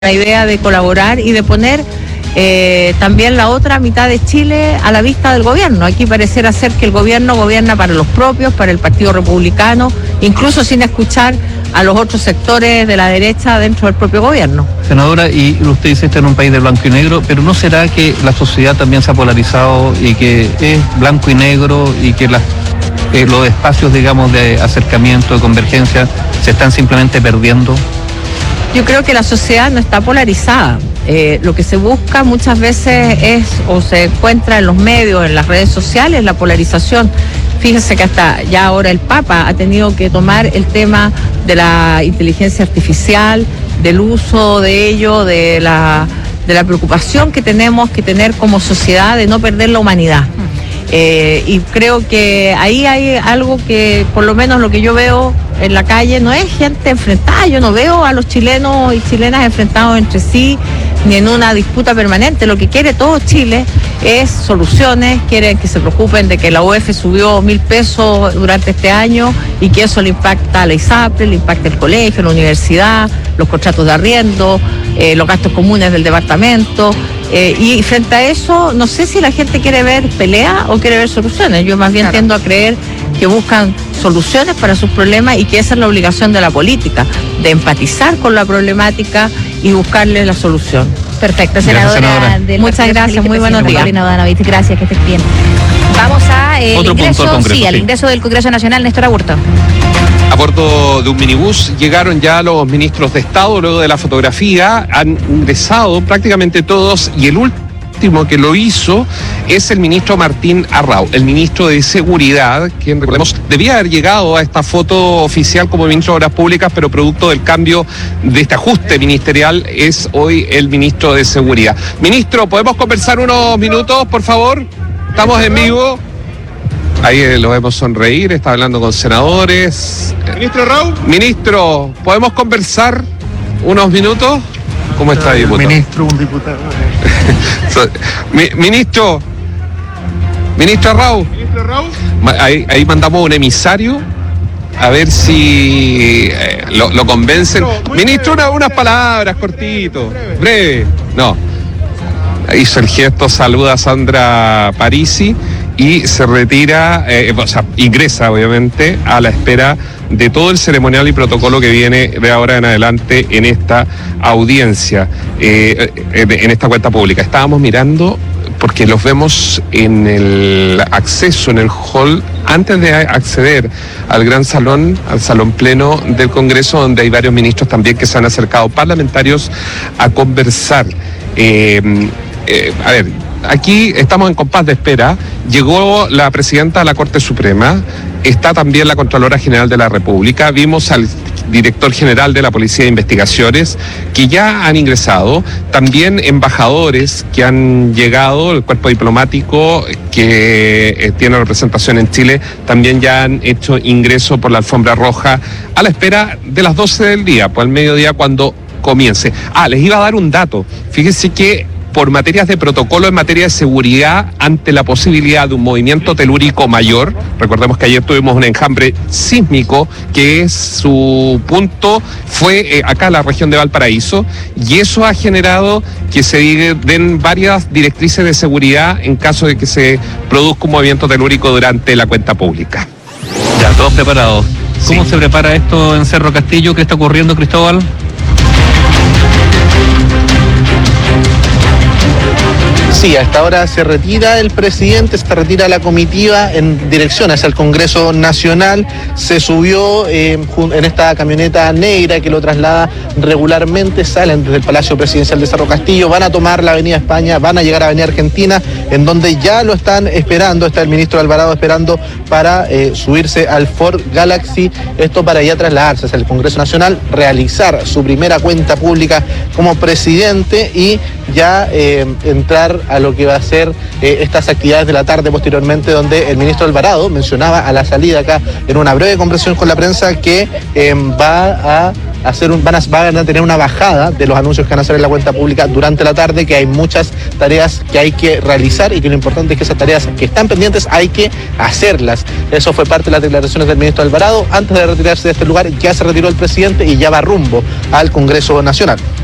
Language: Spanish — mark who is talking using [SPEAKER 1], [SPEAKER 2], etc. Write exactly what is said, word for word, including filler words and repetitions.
[SPEAKER 1] la idea de colaborar y de poner eh, también la otra mitad de Chile a la vista del gobierno. Aquí pareciera ser que el gobierno gobierna para los propios, para el Partido Republicano, incluso sin escuchar a los otros sectores de la derecha dentro del propio gobierno.
[SPEAKER 2] Senadora, y usted dice está en un país de blanco y negro, pero ¿no será que la sociedad también se ha polarizado y que es blanco y negro y que las, eh, los espacios, digamos, de acercamiento, de convergencia, se están simplemente perdiendo?
[SPEAKER 1] Yo creo que la sociedad no está polarizada. Eh, lo que se busca muchas veces es, o se encuentra en los medios, en las redes sociales, la polarización. Fíjese que hasta ya ahora el Papa ha tenido que tomar el tema de la inteligencia artificial, del uso de ello, de la, de la preocupación que tenemos que tener como sociedad de no perder la humanidad. Eh, y creo que ahí hay algo que, por lo menos lo que yo veo en la calle, no es gente enfrentada. Yo no veo a los chilenos y chilenas enfrentados entre sí, ni en una disputa permanente. Lo que quiere todo Chile es soluciones, quieren que se preocupen de que la U E F subió mil pesos durante este año y que eso le impacta a la ISAPRE, le impacta el colegio, la universidad, los contratos de arriendo, eh, los gastos comunes del departamento. Eh, y frente a eso, no sé si la gente quiere ver pelea o quiere ver soluciones. Yo más bien claro. tiendo a creer que buscan soluciones para sus problemas y que esa es la obligación de la política, de empatizar con la problemática y buscarle la solución.
[SPEAKER 3] Perfecto, senadora. senadora. Del
[SPEAKER 1] Muchas gracias, muy buenos días.
[SPEAKER 3] Gracias, que estés bien. Vamos a eh, el ingreso, Congreso, sí, al sí. ingreso del Congreso Nacional, Néstor Aburto.
[SPEAKER 4] A bordo de un minibús llegaron ya los ministros de Estado, luego de la fotografía, han ingresado prácticamente todos y el último que lo hizo es el ministro Martín Arrau, el ministro de Seguridad, quien, recordemos, debía haber llegado a esta foto oficial como ministro de Obras Públicas, pero producto del cambio de este ajuste ministerial es hoy el ministro de Seguridad. Ministro, ¿podemos conversar unos minutos, por favor? Estamos en vivo. Ahí lo vemos sonreír, está hablando con senadores.
[SPEAKER 5] Ministro Arrau.
[SPEAKER 4] Ministro, ¿podemos conversar unos minutos? ¿Cómo está, diputado?
[SPEAKER 5] Ministro, un diputado.
[SPEAKER 4] Mi, ministro, ministro Arrau.
[SPEAKER 5] Ministro Arrau.
[SPEAKER 4] Ahí, ahí mandamos un emisario a ver si eh, lo, lo convencen. No, ministro, una, unas palabras, cortito, breve. breve. No. Hizo el gesto, saluda a Sandra Parisi y se retira, eh, o sea, ingresa obviamente a la espera de todo el ceremonial y protocolo que viene de ahora en adelante en esta audiencia, eh, en esta cuenta pública. Estábamos mirando, porque los vemos en el acceso, en el hall, antes de acceder al gran salón, al salón pleno del Congreso, donde hay varios ministros también que se han acercado, parlamentarios, a conversar. Eh, eh, a ver, aquí estamos en compás de espera. Llegó la presidenta de la Corte Suprema, está también la Contralora General de la República, vimos al director general de la Policía de Investigaciones que ya han ingresado, también embajadores que han llegado, el cuerpo diplomático que eh, tiene representación en Chile, también ya han hecho ingreso por la alfombra roja a la espera de las doce del día, pues al mediodía cuando comience. Ah, les iba a dar un dato, fíjense que por materias de protocolo en materia de seguridad, ante la posibilidad de un movimiento telúrico mayor, recordemos que ayer tuvimos un enjambre sísmico, que es su punto, fue eh, acá en la región de Valparaíso, y eso ha generado que se den varias directrices de seguridad en caso de que se produzca un movimiento telúrico durante la cuenta pública.
[SPEAKER 2] Ya, todos preparados. ¿Cómo
[SPEAKER 4] sí.
[SPEAKER 2] se prepara esto en Cerro Castillo? ¿Qué está ocurriendo, Cristóbal?
[SPEAKER 6] Sí, a esta hora se retira el presidente, se retira la comitiva en dirección hacia el Congreso Nacional. Se subió eh, en esta camioneta negra que lo traslada regularmente, salen desde el Palacio Presidencial de Cerro Castillo, van a tomar la Avenida España, van a llegar a Avenida Argentina, en donde ya lo están esperando, está el ministro Alvarado esperando para eh, subirse al Ford Galaxy, esto para ya trasladarse hacia el Congreso Nacional, realizar su primera cuenta pública como presidente y ya eh, entrar a lo que va a ser eh, estas actividades de la tarde posteriormente, donde el ministro Alvarado mencionaba a la salida acá en una breve conversación con la prensa que eh, va a hacer un, van, a, van a tener una bajada de los anuncios que van a hacer en la cuenta pública durante la tarde, que hay muchas tareas que hay que realizar y que lo importante es que esas tareas que están pendientes hay que hacerlas. Eso fue parte de las declaraciones del ministro Alvarado. Antes de retirarse de este lugar ya se retiró el presidente y ya va rumbo al Congreso Nacional.